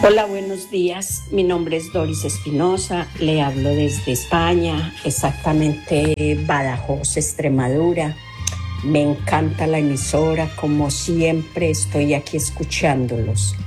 Hola, buenos días. Mi nombre es Doris Espinosa. Le hablo desde España, exactamente Badajoz, Extremadura. Me encanta la emisora, como siempre estoy aquí escuchándolos.